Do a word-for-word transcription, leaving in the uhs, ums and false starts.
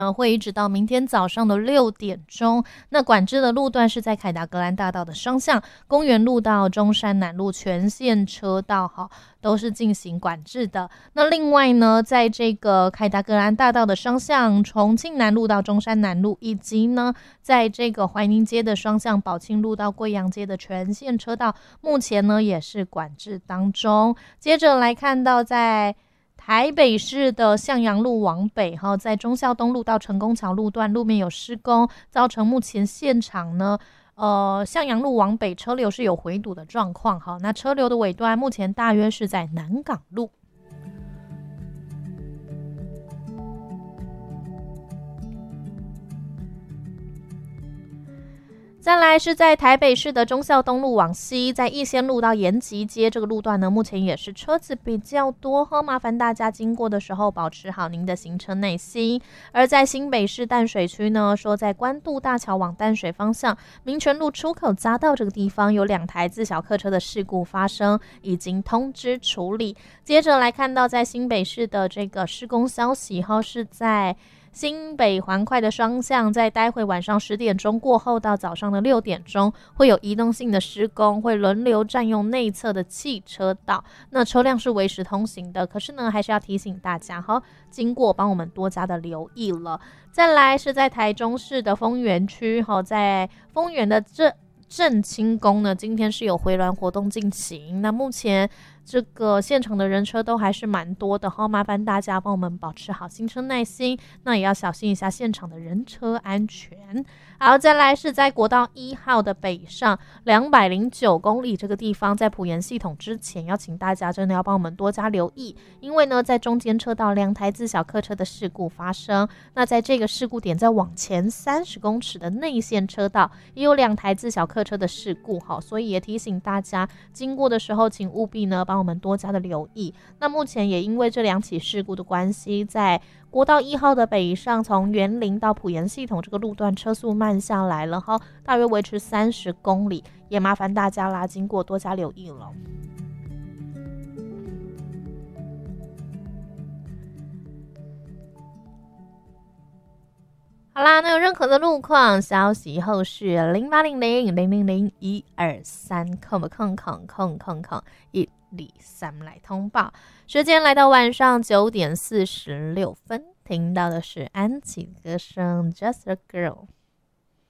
呃，会一直到明天早上的六点钟。那管制的路段是在凯达格兰大道的双向、公园路到中山南路全线车道，哈，都是进行管制的。那另外呢，在这个凯达格兰大道的双向、重庆南路到中山南路，以及呢，在这个怀宁街的双向、宝庆路到贵阳街的全线车道，目前呢也是管制当中。接着来看到在台北市的向阳路往北，在忠孝东路到成功桥路段路面有施工，造成目前现场呢呃，向阳路往北车流是有回堵的状况。那车流的尾端目前大约是在南港路。再来是在台北市的忠孝东路往西，在逸仙路到延吉街这个路段呢，目前也是车子比较多，麻烦大家经过的时候保持好您的行车耐心。而在新北市淡水区呢，说在关渡大桥往淡水方向民权路出口匝道这个地方有两台自小客车的事故发生，已经通知处理。接着来看到在新北市的这个施工消息，是在新北环快的双向，在待会晚上十点钟过后到早上的六点钟会有移动性的施工，会轮流占用内侧的汽车道，那车辆是维持通行的，可是呢还是要提醒大家哈，经过帮我们多加的留意了。再来是在台中市的丰原区，在丰原的这正清宫呢，今天是有回銮活动进行，那目前这个现场的人车都还是蛮多的，好，麻烦大家帮我们保持好行车耐心，那也要小心一下现场的人车安全。好，再来是在国道一号的北上两百零九公里这个地方，在埔盐系统之前，要请大家真的要帮我们多加留意，因为呢在中间车道两台自小客车的事故发生，那在这个事故点再往前三十公尺的内线车道也有两台自小客车的事故，好，所以也提醒大家经过的时候请务必呢帮我们多加的留意。那目前也因为这两起事故的关系，在国道一号的北上从园林到埔盐系统这个路段车速慢下来了，大约维持三十公里，也麻烦大家啦经过多加留意了。好啦，那有任何的路况消息后是零八零零零零零一二三空空空空空空一二三来通报。时间来到晚上九点四十六分，听到的是安琪的歌声 Just a Girl。